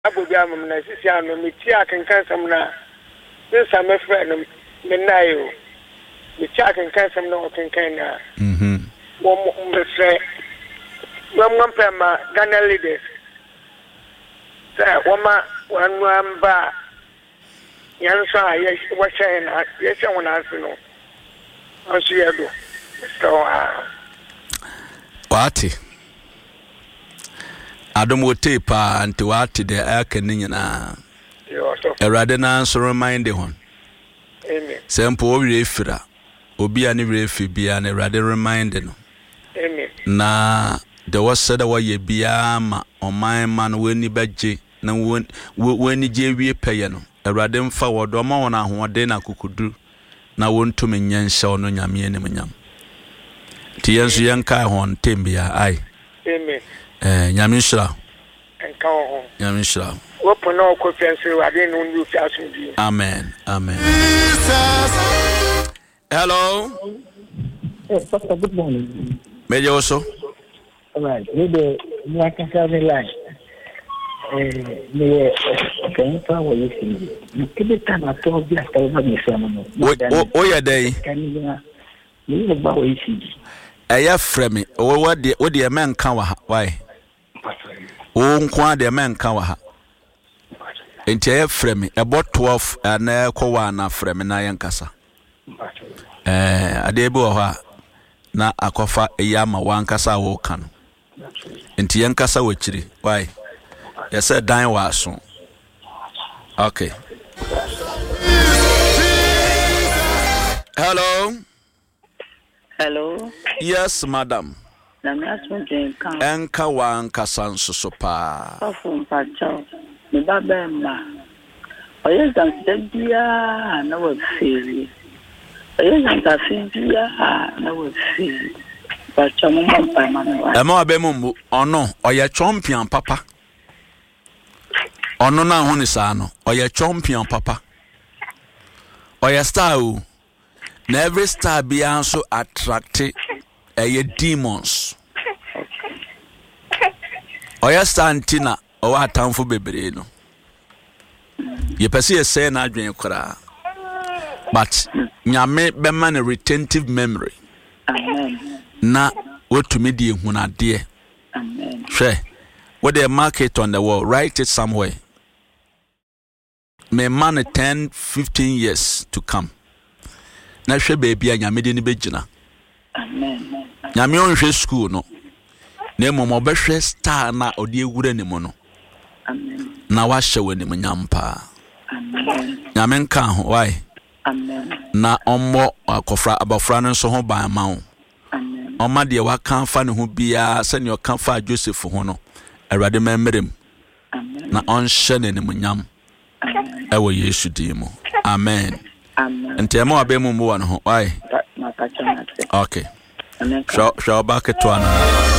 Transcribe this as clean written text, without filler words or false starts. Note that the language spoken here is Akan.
Abuja na sisi ano meti akenkan sam na nsa me friend me nayo meti akenkan sam na okenkan na wo me fre wo pema Ghana leaders sa woma wanwamba yansa wo China yesha wona asino asu yedo so wati Adam would tape and to what the Akanina. Rather than so remind the one. Sample refira. Obi any refi be and rather reminding. Na there was said away ye biama on my man when you bedje, no when you JV payano. A radin forward or more on what then I could do. Now won't to me yan show no yammy any manyam. Tians young car on Timbia, aye. Nyamishra enka ho Nyamishra open no conference I didn't know you fashion. Amen. Hello. Yes, Pastor, good morning. May you also? All right. Maybe I can tell me line. Can you tell what you see? You keep it time I told you after my sermon. Oh, yeah, day. Can you about what you see? I have frame. Oh, what the man can why? Oh, quite the man can entire frame about 12 and Kowana frame na yankasa. Adebo na akofa eyama wankasa wo kan. Enti yankasa wechiri. Why? You said dying was soon. Okay. Hello. Hello. Yes, madam. Enka wanka sanso sopa. Ofun pacho. Me baba ma. Oye zanse bia na wo feri. Oye zanse bia na wo feri. Pacho mo pa ma na. E ma be mu ono oye champion papa. Ono na hu ni sa no. Oye champion papa. Oye star o. Na every star be also attracted demons. Oya Santina, or what time for baby no. Ye pesi ye say na adwen kra. But nyame be man a retentive memory. Amen. Na what to me die hunade. Amen. Share. What they market on the wall, write it somewhere. May man 10, 15 years to come. Na hwe baby anyame de ni begina. Amen. Nyame on hwe school no. Na mo behwe star na odi ewure ni mo no. Amen. Na wa hye wani mo nyampa. Amen. Nyame nka ho why? Amen. Na ommo akofra abafra no so ho ban ma wo. Amen. Oma de wa kan fa ne ho bia se ne o kan fa Joseph ho no. Awurade memmerem. Amen. Na on hye ne mo nyam. Amen. Ewo Yesu di mo. Amen. Amen. Ntema wa be mu mo no ho why? Ma pacho na. Okay. Amen. Shall back it to another.